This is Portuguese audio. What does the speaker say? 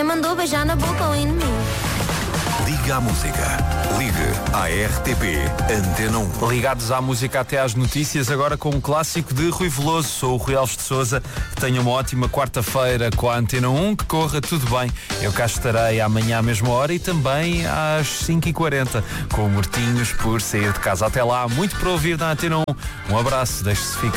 Quem mandou beijar na boca o inimigo? Liga à música. Ligue à RTP Antena 1. Ligados à música até às notícias, agora com um clássico de Rui Veloso. Sou o Rui Alves de Sousa. Tenha uma ótima quarta-feira com a Antena 1, que corra tudo bem. Eu cá estarei amanhã à mesma hora e também às 5h40 com Mortinhos por sair de casa. Até lá, muito para ouvir na Antena 1. Um abraço, deixe-se ficar.